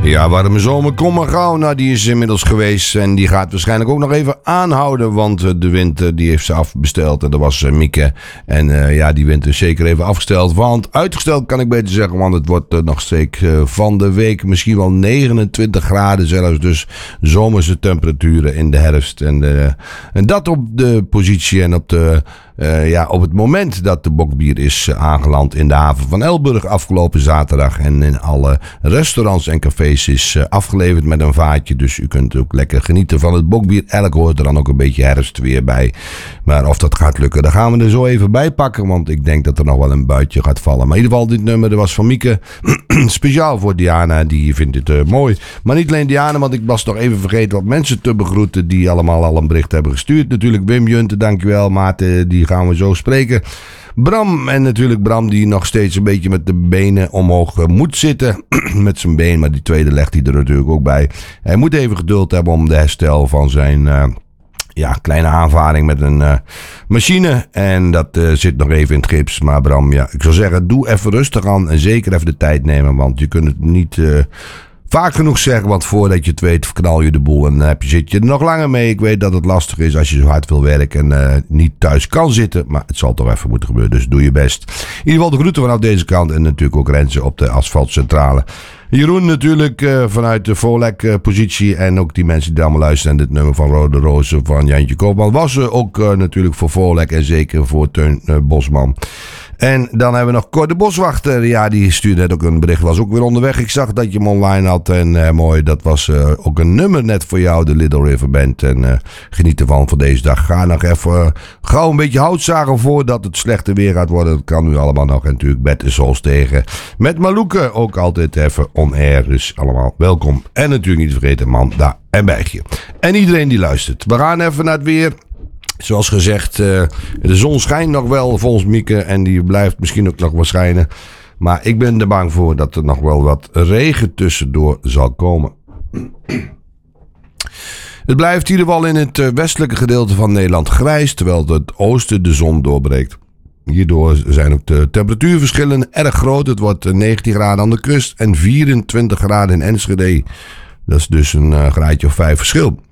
Ja, warme zomer, kom maar gauw. Nou, die is inmiddels geweest en die gaat waarschijnlijk ook nog even aanhouden. Want de wind die heeft ze afbesteld en dat was Mieke. En ja, die wind is zeker even afgesteld. Want uitgesteld kan ik beter zeggen, want het wordt nog steeds van de week misschien wel 29 graden zelfs. Dus zomerse temperaturen in de herfst. En dat op de positie en op het moment dat de bokbier is aangeland in de haven van Elburg afgelopen zaterdag. En in alle restaurants en cafés is afgeleverd met een vaatje. Dus u kunt ook lekker genieten van het bokbier. Elk hoort er dan ook een beetje herfstweer bij. Maar of dat gaat lukken, daar gaan we er zo even bij pakken. Want ik denk dat er nog wel een buitje gaat vallen. Maar in ieder geval, dit nummer dat was van Mieke. Speciaal voor Diana, die vindt het mooi. Maar niet alleen Diana, want ik was nog even vergeten wat mensen te begroeten. Die allemaal al een bericht hebben gestuurd. Natuurlijk Wim Junte, dankjewel. Maarten, die gaan we zo spreken. Bram, en natuurlijk Bram die nog steeds een beetje met de benen omhoog moet zitten. Met zijn been, maar die tweede legt hij er natuurlijk ook bij. Hij moet even geduld hebben om de herstel van zijn kleine aanvaring met een machine. En dat zit nog even in het gips. Maar Bram, ja, ik zou zeggen, doe even rustig aan en zeker even de tijd nemen. Want je kunt het niet vaak genoeg zeggen, want voordat je het weet verknal je de boel en dan zit je er nog langer mee. Ik weet dat het lastig is als je zo hard wil werken en niet thuis kan zitten, maar het zal toch even moeten gebeuren, dus doe je best. In ieder geval de groeten vanaf deze kant en natuurlijk ook Renze op de asfaltcentrale. Jeroen natuurlijk vanuit de Volek-positie en ook die mensen die allemaal luisteren. En dit nummer van Rode Rozen van Jantje Koopman was ook natuurlijk voor Volek en zeker voor Teun Bosman. En dan hebben we nog Cor de Boswachter. Ja, die stuurde net ook een bericht. Was ook weer onderweg. Ik zag dat je hem online had. En mooi, dat was ook een nummer net voor jou, de Little River Band. En geniet ervan voor deze dag. Ga nog even gauw een beetje hout zagen voordat het slechte weer gaat worden. Dat kan nu allemaal nog. En natuurlijk Bed en Souls tegen. Met Malouke ook altijd even on air. Dus allemaal welkom. En natuurlijk niet vergeten Manda en Bergje. En iedereen die luistert. We gaan even naar het weer. Zoals gezegd, de zon schijnt nog wel volgens Mieke en die blijft misschien ook nog wel schijnen. Maar ik ben er bang voor dat er nog wel wat regen tussendoor zal komen. Het blijft in ieder geval in het westelijke gedeelte van Nederland grijs, terwijl het oosten de zon doorbreekt. Hierdoor zijn ook de temperatuurverschillen erg groot. Het wordt 19 graden aan de kust en 24 graden in Enschede. Dat is dus een graadje of 5 verschil.